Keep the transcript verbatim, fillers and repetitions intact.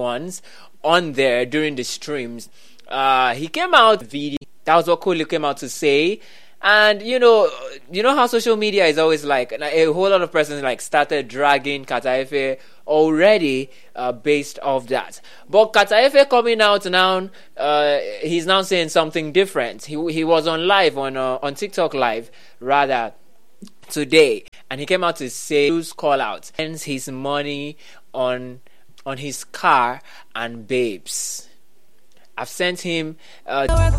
ones on there during the streams. Uh, he came out video. That was what Kole came out to say. And you know, you know how social media is always like a whole lot of persons like started dragging Kata Efe already uh, based off that. But Kata Efe coming out now, uh, he's now saying something different. He he was on live on uh, on TikTok live rather today, and he came out to say use call out spends his money on on his car and babes. I've sent him. Uh,